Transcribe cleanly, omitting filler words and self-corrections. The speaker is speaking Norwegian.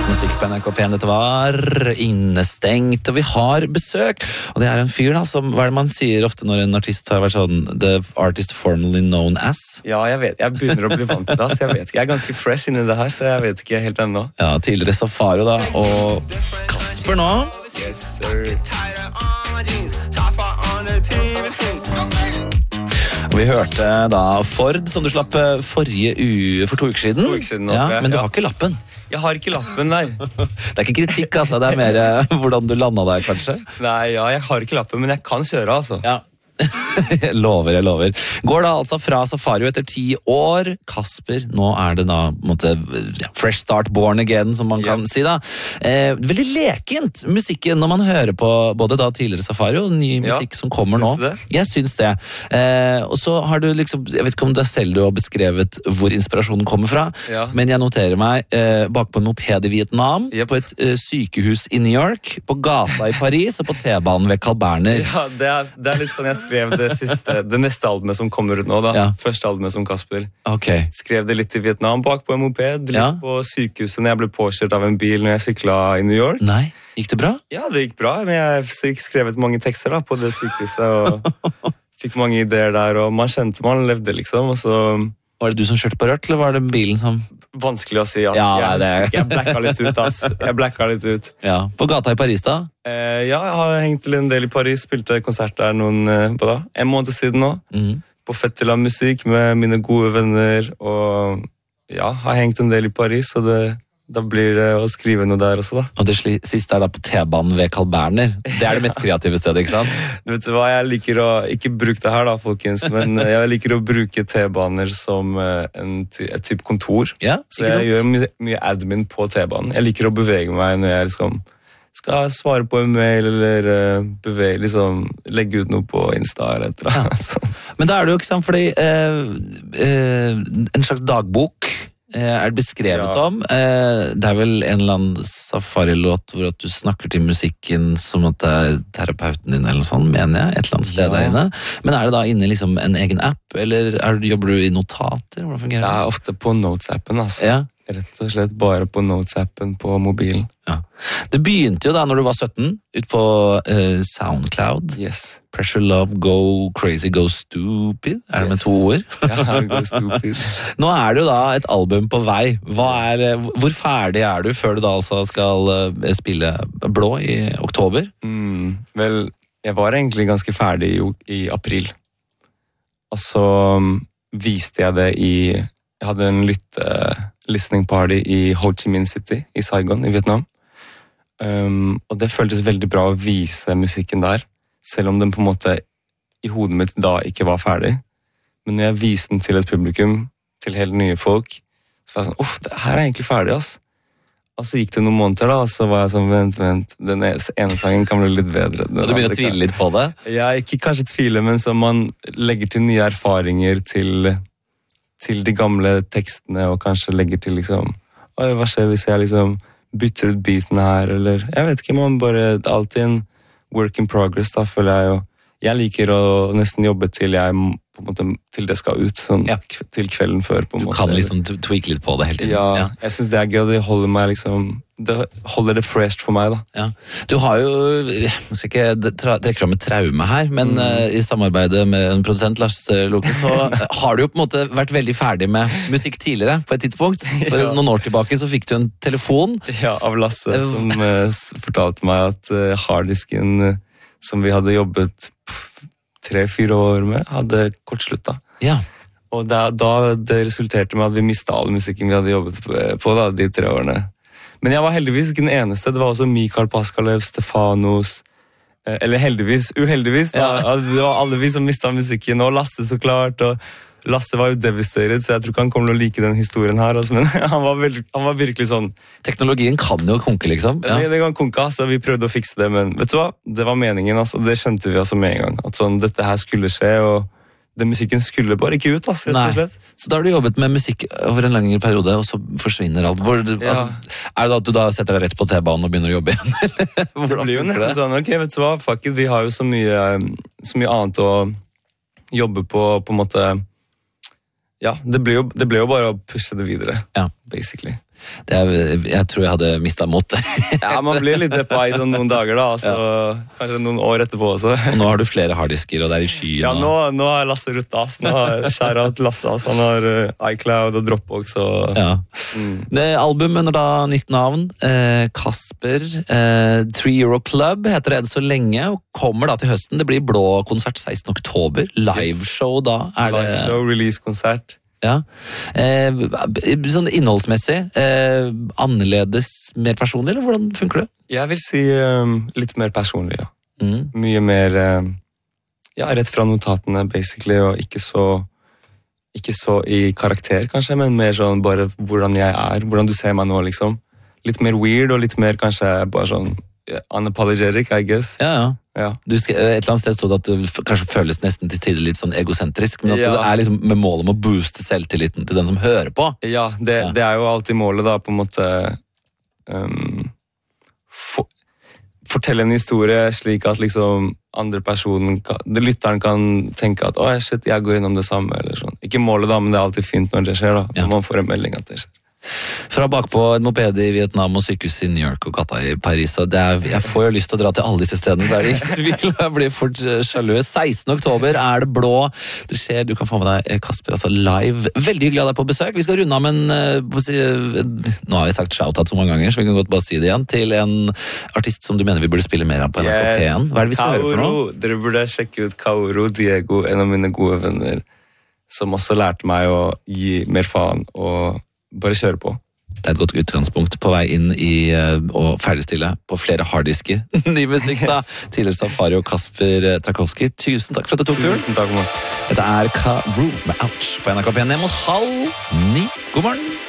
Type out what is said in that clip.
Musikk på NRK P1, dette var Innestengt, og vi har besøk, og det en fyr da, som, hva det man sier ofte når en artist har vært sånn, the artist formerly known as? Ja, jeg vet, jeg begynner å bli vant til det, så jeg vet ikke, jeg ganske fresh inni det her, så jeg vet ikke helt ennå. Ja, tidligere Safari da, og Kasper nå. Yes, sir. Og vi hørte da Ford, som du slapp for 2 uker siden. 2 uker siden nå, ja, tror jeg. men du har ikke lappen. Jeg har ikke lappen, nei. Det ikke kritikk, altså. Det mer hvordan du landet der, kanskje. Nei, ja, jeg har ikke lappen, men jeg kan kjøre, altså. Ja. Jeg lover. Går da altså fra Safari etter 10 år. Kasper, nå det da måte, fresh start, born again, som man kan si da. Veldig lekent musikken når man hører på både da tidligere Safari og ny musikk som kommer nå. Jeg synes det. Og så har du liksom, jeg vet ikke om det selv du har beskrevet hvor inspirasjonen kommer fra, men jeg noterer meg bak på en moped i Vietnam, på et sykehus i New York, på gata i Paris og på T-banen ved Carl Berner. Ja, det litt sånn jeg skrev det neste albumet som kommer ut nå da. Første albumet som Kasper. Skrev det litt i Vietnam, bak på en moped, litt på sykehuset når jeg ble påkjørt av en bil når jeg syklet i New York. Nei, gikk det bra? Ja, det gikk bra, men jeg skrevet mange tekster da, på det sykehuset, og fikk mange ideer der, og man kjente man levde liksom, og så... Var det du som kjørte på rødt, eller var det bilen som... Vanskelig å si, jeg blacka litt ut, Jeg blacka litt ut. Ja, på gata i Paris da? Ja, jeg har hengt til en del i Paris, spilte konsert der en måned siden nå. På Fettil av musikk med mine gode venner, og ja, har hengt en del i Paris, og da blir det å skrive noe der også da. Og det siste da på T-banen ved Carl Berner. Det det mest kreative stedet, ikke sant? Vet du hva, jeg liker å, ikke bruke det her da, folkens, men jeg liker å bruke T-baner som et type kontor. Ja, så jeg gjør mye admin på T-banen. Jeg liker å bevege meg når jeg liksom skal svare på en mail, eller legge ut noe på Insta eller et eller annet. Men da det jo ikke sant, fordi en slags dagbok det beskrevet om. Det vel en eller annen Safari-låt hvor at du snakker til musikken som at det terapeuten din eller noe sånt, mener jeg, et eller annet sted der inne. Men det da inne liksom en egen app, eller jobber du i notater? Hvordan fungerer det? Det ofte på Notes-appen, altså. Ja. Rett og slett bare på Notes-appen på mobilen. Ja. Det begynte jo da når du var 17, ut på SoundCloud. Yes. Pressure Love, Go Crazy, Go Stupid. Det med 2 ord? Ja, Go Stupid. Nå det jo da et album på vei. Hvor ferdig du før du da altså skal spille Blå i oktober? Vel, jeg var egentlig ganske ferdig i april. Og så viste jeg det jeg hadde en listening party i Ho Chi Minh City i Saigon i Vietnam. Og det føltes veldig bra å vise musikken der, selv om den på en måte i hodet mitt da ikke var ferdig. Men når jeg viste den til et publikum, til helt nye folk, så var jeg sånn, det her egentlig ferdig, ass. Og så gikk det noen måneder da, og så var jeg sånn, vent, den ene sangen kan bli litt bedre. Og du begynner å tvile litt på det? Ja, ikke kanskje tvile, men så man legger til nye erfaringer til de gamle tekstene, og kanskje legger til liksom, hva skjer hvis jeg liksom bytter ut beaten her, eller jeg vet ikke, man bare alltid en work in progress da, føler jeg jo. Jeg liker å nesten jobbe til jeg på en måte, til det skal ut, sånn, til kvelden før på en måte. Du kan liksom tweake litt på det hele tiden. Ja, jeg synes det gøy, det holder meg liksom, det holder det fresh for meg da. Ja. Du har jo, jeg skal ikke trekke fram et traume her, men i samarbeidet med en produsent, Lars Loke, så har du jo på en måte vært veldig ferdig med musikk tidligere på et tidspunkt. For noen år tilbake så fikk du en telefon. Ja, av Lasse, som fortalte meg at harddisken som vi hadde jobbet 3-4 år med, hadde kortsluttet. Ja. Og da det resulterte med at vi mistet all musikken vi hadde jobbet på da, de 3 årene. Men jeg var heldigvis ikke den eneste. Det var også Mikael Paskalev, Stefanos, eller heldigvis, uheldigvis, da. Det var alle vi som mistet musikken, og Lasse så klart, og Lasse var jo devastated, så jeg tror ikke han kommer til å like den historien her, altså, men han var virkelig sånn... Teknologien kan jo konke, liksom. Ja. Det kan konke, så vi prøvde å fikse det, men vet du hva? Det var meningen, altså, det skjønte vi altså med en gang, at sånn, dette her skulle skje, og den musikken skulle bare ikke ut, altså, rett og slett. Så da har du jobbet med musikk over en lengre periode, og så forsvinner alt. Altså, det da at du da setter deg rett på T-banen og begynner å jobbe igjen? Det blir jo nesten sånn, ok, vet du hva? Fuck it, vi har jo så mye annet å jobbe på en måte... Ja, det ble jo bare å pushe det videre, basically. Jeg tror jeg hadde mistet motet. Ja, man blir litt deppa i noen dager da, altså, kanskje noen år etterpå også. Og nå har du flere harddisker, og det i skyen. Ja, nå har Lasse rutta, nå har shout-out Lasse, altså, han har iCloud og Dropbox. Og, Det albumet under da 19 navn, Kasper, 3 Euro Club heter det så lenge, og kommer da til høsten. Det blir Blå konsert 16. oktober, liveshow da. Liveshow, release-konsert. Ja, sånn innholdsmessig, annerledes, mer personlig, eller hvordan funker det? Jeg vil si litt mer personlig, ja. Mye mer, rett fra notatene, basically, og ikke så i karakter, kanskje, men mer sånn bare hvordan jeg hvordan du ser meg nå, liksom. Litt mer weird, og litt mer kanskje bare sånn unapologetic, I guess. Ja. Et eller annet sted stod det at du kanskje føles nesten til tider litt sånn egosentrisk, men at det liksom med målet om å booste selvtilliten til den som hører på. Ja, det jo alltid målet da, på en måte fortelle en historie slik at liksom andre personen, lytteren kan tenke at shit, jeg går gjennom det samme, eller sånn. Ikke målet da, men det alltid fint når det skjer da, når man får en melding at det skjer. Fra bakpå en moped i Vietnam og sykehus i New York og gata i Paris, og jeg får jo lyst til å dra til alle disse stedene, det det ikke tvil, jeg blir fort sjalu. 16. oktober det Blå, det skjer, du kan få med deg Kasper, altså live. Veldig hyggelig å ha deg på besøk. Vi skal runde av med nå har vi sagt shout-out så mange ganger, så vi kan godt bare si det igjen, til en artist som du mener vi burde spille mer av på NRK P1. Hva det vi skal høre for noe? Dere burde sjekke ut Kaoru Diego, en av mine gode venner, som også lærte meg å gi mer faen og bare kjøre på. Det et godt utgangspunkt på vei inn i å ferdigstille på flere harddisker. Ny musikk da. Tidligere Safari og Kasper Trakowski. Tusen takk for at du tok turen. Tusen takk, Mats. Dette Kaoru med Ouch på NRK P1 mot 8:30. God morgen!